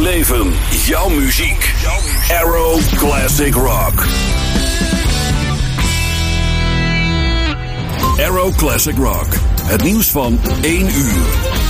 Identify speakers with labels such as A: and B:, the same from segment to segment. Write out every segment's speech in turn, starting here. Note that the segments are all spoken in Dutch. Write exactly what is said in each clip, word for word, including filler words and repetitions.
A: leven, jouw muziek. Arrow Classic Rock. Arrow Classic Rock. Het nieuws van één uur.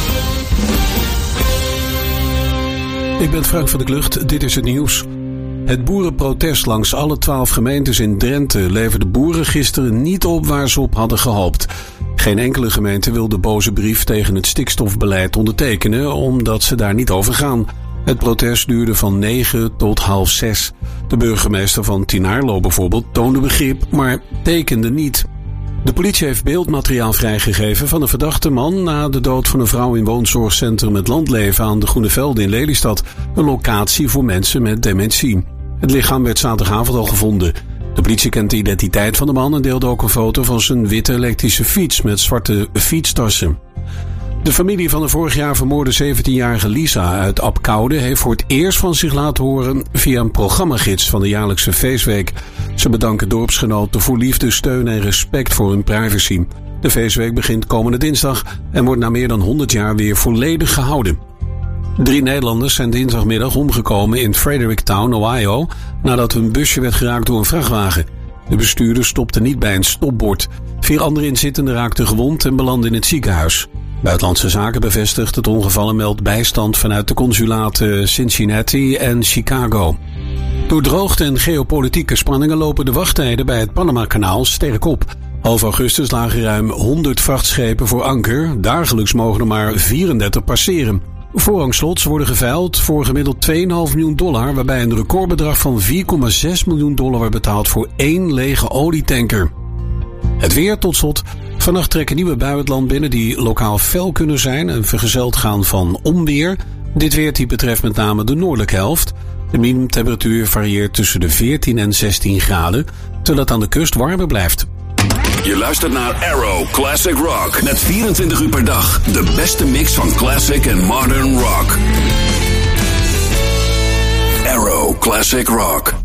B: Ik ben Frank van der Klucht, dit is het nieuws. Het boerenprotest langs alle twaalf gemeentes in Drenthe leverde boeren gisteren niet op waar ze op hadden gehoopt. Geen enkele gemeente wil de boze brief tegen het stikstofbeleid ondertekenen, omdat ze daar niet over gaan. Het protest duurde van negen tot half zes. De burgemeester van Tinaarlo bijvoorbeeld toonde begrip, maar tekende niet. De politie heeft beeldmateriaal vrijgegeven van een verdachte man na de dood van een vrouw in woonzorgcentrum Het Landleven aan de Groene Velden in Lelystad, een locatie voor mensen met dementie. Het lichaam werd zaterdagavond al gevonden. De politie kent de identiteit van de man en deelde ook een foto van zijn witte elektrische fiets met zwarte fietstassen. De familie van de vorig jaar vermoorde zeventienjarige Lisa uit Apkoude heeft voor het eerst van zich laten horen via een programmagids van de jaarlijkse feestweek. Ze bedanken dorpsgenoten voor liefde, steun en respect voor hun privacy. De feestweek begint komende dinsdag en wordt na meer dan honderd jaar weer volledig gehouden. Drie Nederlanders zijn dinsdagmiddag omgekomen in Fredericktown, Ohio, nadat hun busje werd geraakt door een vrachtwagen. De bestuurder stopte niet bij een stopbord. Vier andere inzittenden raakten gewond en belanden in het ziekenhuis. Buitenlandse Zaken bevestigt het ongeval en meldt bijstand vanuit de consulaten Cincinnati en Chicago. Door droogte en geopolitieke spanningen lopen de wachttijden bij het Panama-kanaal sterk op. Half augustus lagen ruim honderd vrachtschepen voor anker. Dagelijks mogen er maar vierendertig passeren. Voorrangslots worden geveild voor gemiddeld twee komma vijf miljoen dollar, waarbij een recordbedrag van vier komma zes miljoen dollar werd betaald voor één lege olietanker. Het weer tot slot. Vannacht trekken nieuwe buien het land binnen die lokaal fel kunnen zijn en vergezeld gaan van onweer. Dit weertype betreft met name de noordelijke helft. De minimumtemperatuur varieert tussen de veertien en zestien graden, terwijl het aan de kust warmer blijft.
A: Je luistert naar Arrow Classic Rock. Met vierentwintig uur per dag de beste mix van classic en modern rock. Arrow Classic Rock.